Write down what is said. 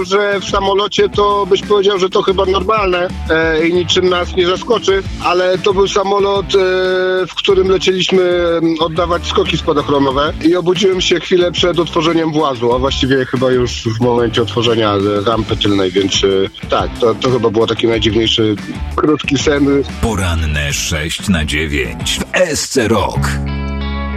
powiedział, że w samolocie to byś powiedział, że to chyba normalne i niczym nas nie zaskoczy, ale to był samolot, w którym lecieliśmy oddawać skoki spadochronowe i obudziłem się chwilę przed otworzeniem włazu, a właściwie chyba już w momencie otworzenia rampy tylnej, więc tak, to chyba było taki najdziwniejszy krótki sen. Poranne 6 na 9 w SC Rock.